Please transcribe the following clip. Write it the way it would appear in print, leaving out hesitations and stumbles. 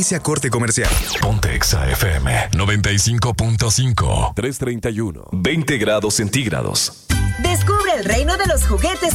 inicia corte comercial. Ponte Exa FM 95.5. 331. 20 grados centígrados. Descubre el reino de los juguetes